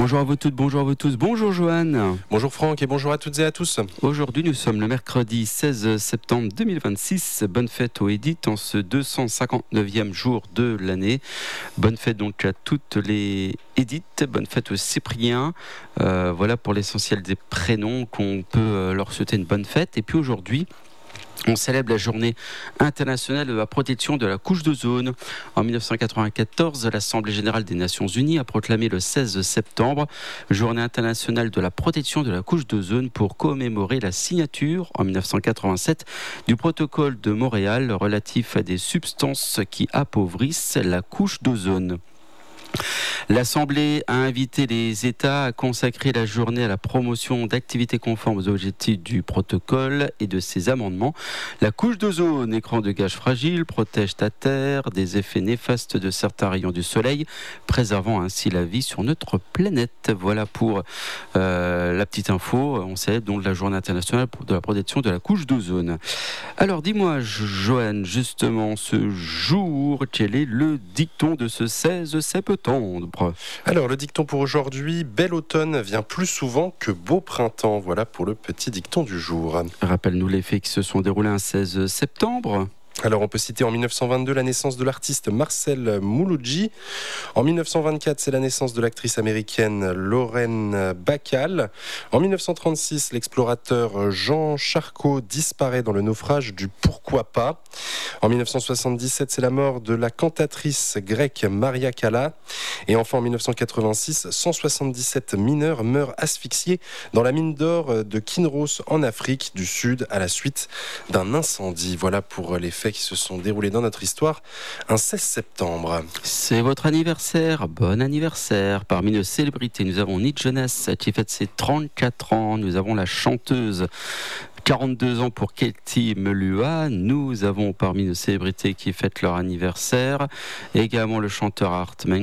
Bonjour à vous toutes, bonjour à vous tous, bonjour Johan. Bonjour Franck et bonjour à toutes et à tous. Aujourd'hui nous sommes le mercredi 16 septembre 2026. Bonne fête aux Édith en ce 259e jour de l'année. Bonne fête donc à toutes les Édith, bonne fête aux Cypriens. Voilà pour l'essentiel des prénoms qu'on peut leur souhaiter une bonne fête. Et puis aujourd'hui, on célèbre la journée internationale de la protection de la couche d'ozone. En 1994, l'Assemblée générale des Nations unies a proclamé le 16 septembre journée internationale de la protection de la couche d'ozone pour commémorer la signature en 1987 du protocole de Montréal relatif à des substances qui appauvrissent la couche d'ozone. L'Assemblée a invité les États à consacrer la journée à la promotion d'activités conformes aux objectifs du protocole et de ses amendements. La couche d'ozone, écran de gaz fragile, protège la Terre des effets néfastes de certains rayons du soleil, préservant ainsi la vie sur notre planète. Voilà pour la petite info. On célèbre donc la journée internationale de la protection de la couche d'ozone. Alors dis-moi, Johan, justement, ce jour, quel est le dicton de ce 16 septembre ? Alors le dicton pour aujourd'hui, bel automne vient plus souvent que beau printemps. Voilà pour le petit dicton du jour. Rappelle-nous les faits qui se sont déroulés un 16 septembre. Alors on peut citer en 1922 la naissance de l'artiste Marcel Mouloudji. En 1924, c'est la naissance de l'actrice américaine Lorraine Bacall. En 1936, l'explorateur Jean Charcot disparaît dans le naufrage du Pourquoi pas. En 1977, c'est la mort de la cantatrice grecque Maria Callas. Et enfin en 1986, 177 mineurs meurent asphyxiés dans la mine d'or de Kinross en Afrique du Sud à la suite d'un incendie. Voilà pour les faits qui se sont déroulés dans notre histoire un 16 septembre. C'est votre anniversaire, bon anniversaire. Parmi nos célébrités, nous avons Nick Jonas qui fête ses 34 ans. Nous avons la chanteuse 42 ans pour Katie Melua. Nous avons parmi nos célébrités qui fêtent leur anniversaire également le chanteur Hartman